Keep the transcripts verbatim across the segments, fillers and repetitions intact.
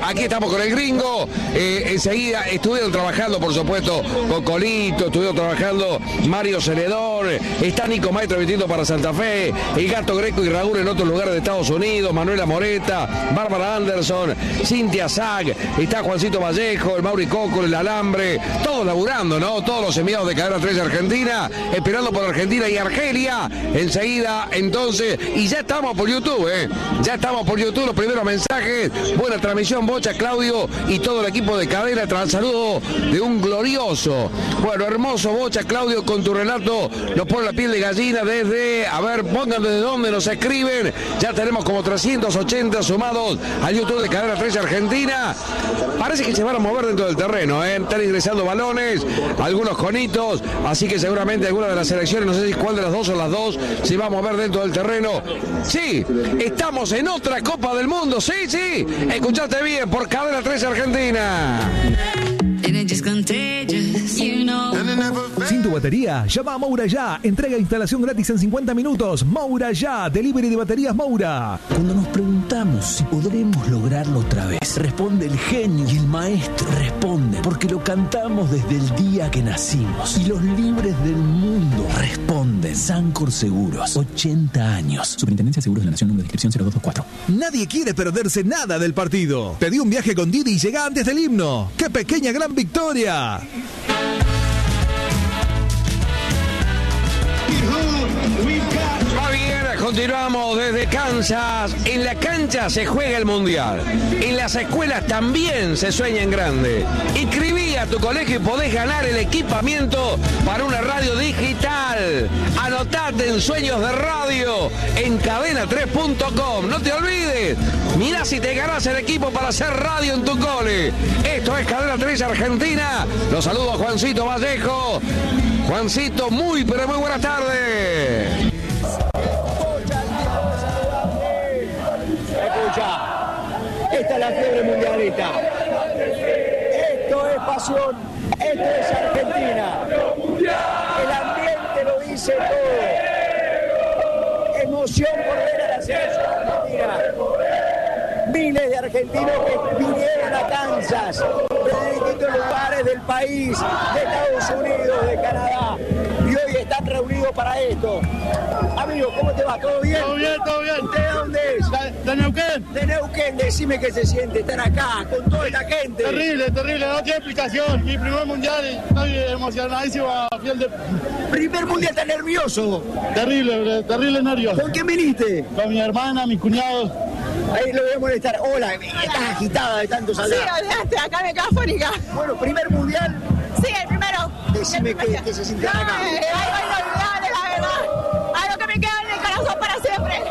Aquí estamos con el gringo, eh, enseguida estuvieron trabajando, por supuesto, con Colito, estuvieron trabajando Mario Celedor, está Nico Maestro vistiendo para Santa Fe, el Gato Greco y Raúl en otros lugares de Estados Unidos, Manuela Moreta, Bárbara Anderson, Cintia Zag, está Juancito Vallejo, el Mauri Coco, el Alambre, todos laburando, ¿no? Todos los enviados de Cadena tres Argentina, esperando por Argentina y Argelia, enseguida, entonces, y ya estamos por YouTube, ¿eh? Ya estamos por YouTube, los primeros mensajes, buena transmisión, Bocha, Claudio y todo el equipo de Cadena, tras el saludo de un glorioso, bueno, hermoso Bocha, Claudio, con tu relato nos pone la piel de gallina desde, a ver, pongan desde dónde nos escriben, ya tenemos como trescientos ochenta sumados al YouTube de Cadena tres Argentina, parece que se van a mover dentro del terreno, ¿eh? Están ingresando balones, algunos conitos, así que seguramente alguna de las selecciones, no sé si cuál de las dos o las dos, se va a mover dentro del terreno. Sí, estamos en otra Copa del Mundo, sí, sí, escuchaste bien, por Cadena tres Argentina. Sin tu batería, llama a Moura Ya. Entrega e instalación gratis en cincuenta minutos. Moura Ya, delivery de baterías Moura. Cuando nos preguntamos si podremos lograrlo otra vez, responde el genio y el maestro. Responde porque lo cantamos desde el día que nacimos. Y los libres del mundo responden. Sancor Seguros, ochenta años. Superintendencia de Seguros de la Nación, número de inscripción cero dos dos cuatro. Nadie quiere perderse nada del partido. Pedí un viaje con Didi y llega antes del himno. ¡Qué pequeña gran victoria! Va bien, continuamos desde Kansas. En la cancha se juega el mundial. En las escuelas también se sueña en grande. Inscribí a tu colegio y podés ganar el equipamiento para una radio digital. Anotate en Sueños de Radio en cadena tres punto com. No te olvides. Mirá si te ganás el equipo para hacer radio en tu cole. Esto es Cadena tres Argentina. Los saludo a Juancito Vallejo. Juancito, muy pero muy buenas tardes. Escucha, esta es la fiebre mundialista. Esto es pasión, esto es Argentina. El ambiente lo dice todo. Emoción por ver a la selección argentina. Miles de argentinos que vinieron a Kansas, de distintos lugares del país, de Estados Unidos, de Canadá, y hoy están reunidos para esto. Amigo, ¿cómo te va? ¿Todo bien? Todo bien, todo bien. ¿Usted de dónde es? De, de Neuquén. De Neuquén, decime qué se siente estar acá, con toda esta gente. Terrible, terrible, no tiene explicación. Mi primer mundial y estoy emocionadísimo, fiel de... Primer mundial, tan nervioso. Terrible, terrible nervioso. ¿Con quién viniste? Con mi hermana, mis cuñados. Ahí lo voy a molestar. Hola, estás agitada de tanto hablar. Sí, olvidaste, acá me quedo afónica. Bueno, primer mundial. Sí, el primero. Decime qué, qué se siente acá. Ay, algo inolvidable, la verdad. Algo que me queda en el corazón para siempre.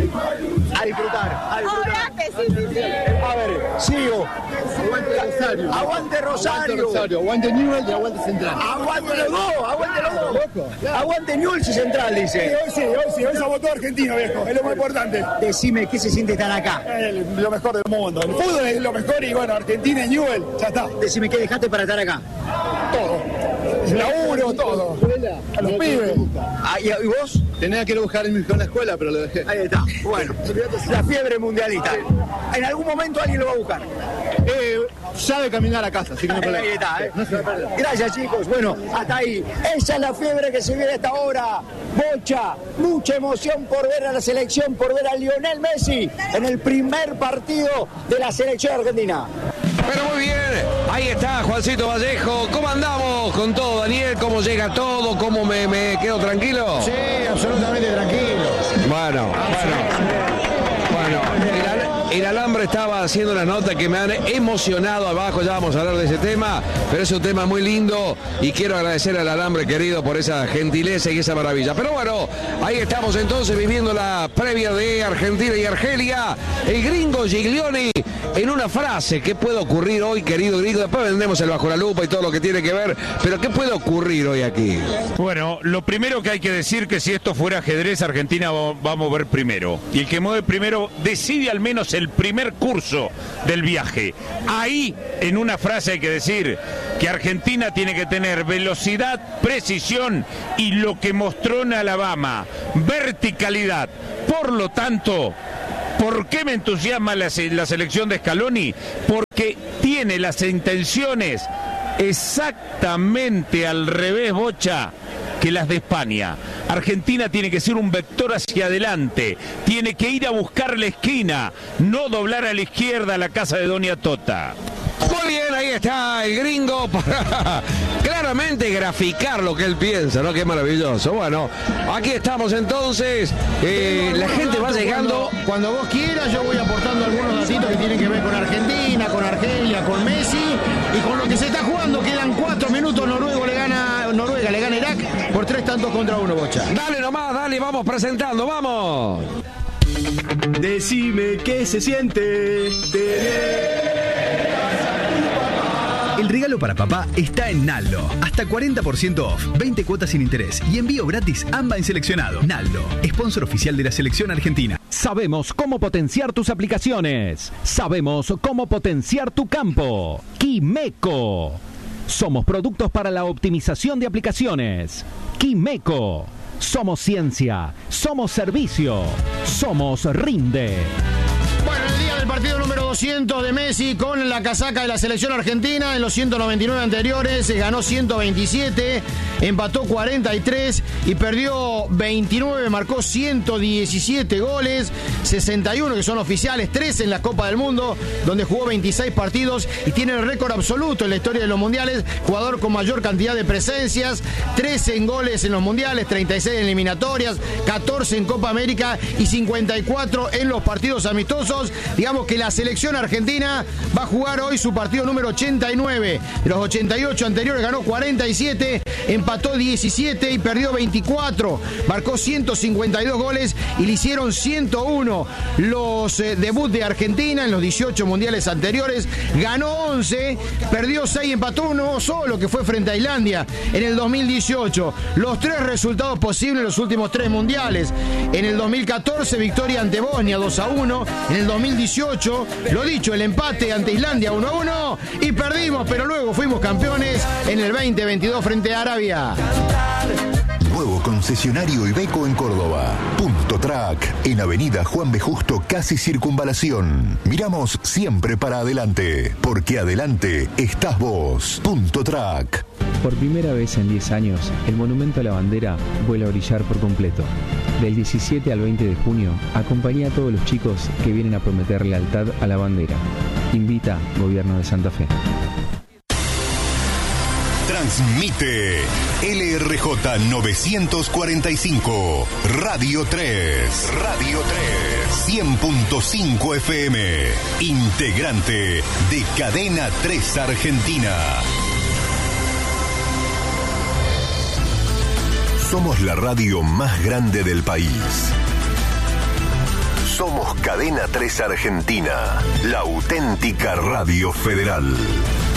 A disfrutar, a disfrutar. Olvídate, sí, sí, sí. A ver, sigo. Aguante Rosario. Aguante Rosario. Aguante Rosario, aguante Newell y aguante Central. Aguante los dos, aguante los dos. Aguante Newell's y Central, dice. Sí, hoy sí, hoy sí, hoy somos todos argentinos, viejo. Es lo más importante. Decime qué se siente estar acá. Es lo mejor del mundo. El fútbol es lo mejor y bueno, Argentina y Newell, ya está. Decime qué dejaste para estar acá. Todo. El laburo, todo. A los pibes. Ah, ¿y, ¿Y vos? Tenía que ir a buscar en la escuela, pero lo dejé. Ahí está. Bueno, la fiebre mundialista. En algún momento alguien lo va a buscar. Eh, ya de caminar a casa, así que no hay Ahí problema. está, ¿eh? No se va a perder. Gracias, chicos. Bueno, hasta ahí. Esa es la fiebre que se vive a esta hora. Bocha, mucha emoción por ver a la selección, por ver a Lionel Messi en el primer partido de la selección argentina. Pero muy bien, ahí está Juancito Vallejo. ¿Cómo andamos con todo, Daniel? ¿Cómo llega todo? ¿Cómo me, me quedo tranquilo? Sí, absolutamente tranquilo. Bueno, bueno. Bueno, el, al- el alambre estaba haciendo una nota que me han emocionado abajo, ya vamos a hablar de ese tema, pero es un tema muy lindo y quiero agradecer al alambre querido por esa gentileza y esa maravilla. Pero bueno, ahí estamos entonces viviendo la previa de Argentina y Argelia. El gringo Giglioni en una frase, ¿qué puede ocurrir hoy, querido gringo? Después vendemos el bajo la lupa y todo lo que tiene que ver, pero ¿qué puede ocurrir hoy aquí? Bueno, lo primero que hay que decir que si esto fuera ajedrez, Argentina va, va a mover primero. Y el que mueve primero decide al menos el primer curso del viaje. Ahí, en una frase hay que decir que Argentina tiene que tener velocidad, precisión y lo que mostró en Alabama, verticalidad. Por lo tanto, ¿Por qué me entusiasma la, la selección de Scaloni? Porque tiene las intenciones exactamente al revés, Bocha, que las de España. Argentina tiene que ser un vector hacia adelante, tiene que ir a buscar la esquina, no doblar a la izquierda a la casa de Doña Tota. Muy bien, ahí está el gringo para claramente graficar lo que él piensa, ¿no? Qué maravilloso. Bueno, aquí estamos entonces. Eh, la gente va llegando. Cuando, cuando vos quieras, yo voy aportando algunos datitos que tienen que ver con Argentina, con Argelia, con Messi y con lo que se está jugando. Quedan cuatro minutos. Noruega le gana, Noruega le gana Irak por tres tantos contra uno, Bocha. Dale nomás, dale, vamos presentando, vamos. Decime qué se siente tener. El regalo para papá está en Naldo. Hasta cuarenta por ciento off, veinte cuotas sin interés y envío gratis AMBA en seleccionado. Naldo, sponsor oficial de la selección argentina. Sabemos cómo potenciar tus aplicaciones. Sabemos cómo potenciar tu campo. Quimeco. Somos productos para la optimización de aplicaciones. Quimeco. Somos ciencia. Somos servicio. Somos Rinde. Bueno, el día del partido número doscientos de Messi con la casaca de la selección argentina, en los ciento noventa y nueve anteriores ganó ciento veintisiete, empató cuarenta y tres y perdió veintinueve, marcó ciento diecisiete goles, sesenta y uno que son oficiales, trece en la Copa del Mundo, donde jugó veintiséis partidos y tiene el récord absoluto en la historia de los mundiales, jugador con mayor cantidad de presencias, trece en goles en los mundiales, treinta y seis en eliminatorias, catorce en Copa América y cincuenta y cuatro en los partidos amistosos. Digamos que la selección argentina va a jugar hoy su partido número ochenta y nueve. De los ochenta y ocho anteriores ganó cuarenta y siete, empató diecisiete y perdió veinticuatro. Marcó ciento cincuenta y dos goles y le hicieron ciento uno los eh, debuts de Argentina en los dieciocho mundiales anteriores. Ganó once, perdió seis, empató uno solo, que fue frente a Islandia en el dos mil dieciocho. Los tres resultados posibles en los últimos tres mundiales. En el dos mil catorce, victoria ante Bosnia dos a uno. En el dos mil dieciocho, lo dicho, el empate ante Islandia uno a uno y perdimos, pero luego fuimos campeones en el veinte veintidós frente a Arabia. Nuevo concesionario Iveco en Córdoba. Punto Track, en Avenida Juan B. Justo, casi Circunvalación. Miramos siempre para adelante, porque adelante estás vos. Punto Track. Por primera vez en diez años, el Monumento a la Bandera vuelve a brillar por completo. Del diecisiete al veinte de junio, acompaña a todos los chicos que vienen a prometer lealtad a la bandera. Invita Gobierno de Santa Fe. Transmite L R J novecientos cuarenta y cinco, Radio tres. Radio tres. cien punto cinco F M. Integrante de Cadena tres Argentina. Somos la radio más grande del país. Somos Cadena tres Argentina, la auténtica radio federal.